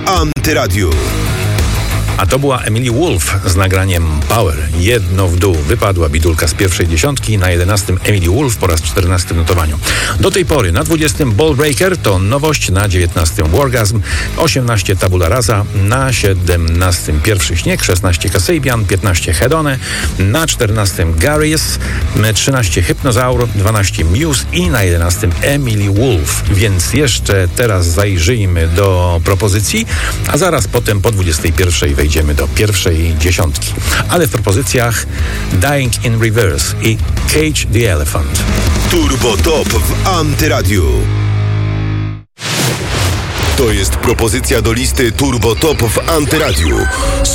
Antyradiu. A to była Emily Wolf z nagraniem Power. Jedno w dół. Wypadła bidulka z pierwszej dziesiątki, na 11 Emily Wolf po raz 14 w notowaniu. Do tej pory na 20 Ball Breaker to nowość, na 19 Wargasm, 18 Tabula Rasa, na 17 Pierwszy Śnieg, 16 Kasabian, 15 Hedone, na 14 Gary's, 13 Hypnozaur, 12 Muse i na 11 Emily Wolf. Więc jeszcze teraz zajrzyjmy do propozycji, a zaraz potem po 21 wejdziemy do pierwszej dziesiątki. Ale w propozycjach Dying in Reverse i Cage the Elephant. Turbo Top w Antyradiu. To jest propozycja do listy Turbo Top w Antyradiu.